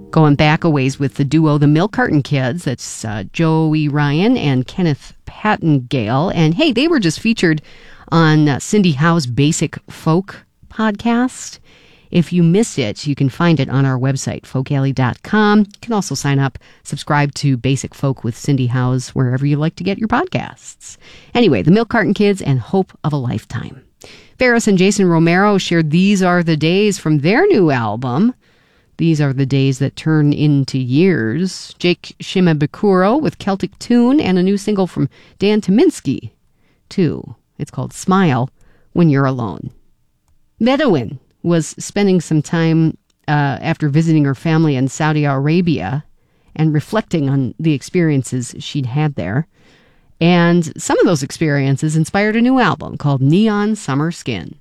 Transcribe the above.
Going back a ways with the duo, the Milk Carton Kids. That's Joey Ryan and Kenneth Pattengale. And hey, they were just featured on Cindy Howe's Basic Folk podcast. If you missed it, you can find it on our website, folkalley.com. You can also sign up, subscribe to Basic Folk with Cindy Howe's wherever you like to get your podcasts. Anyway, the Milk Carton Kids and Hope of a Lifetime. Ferris and Jason Romero shared These Are the Days from their new album. These are the days that turn into years. Jake Shimabukuro with Celtic Tune and a new single from Dan Tyminski, too. It's called Smile When You're Alone. Bedouin was spending some time after visiting her family in Saudi Arabia and reflecting on the experiences she'd had there. And some of those experiences inspired a new album called Neon Summer Skin.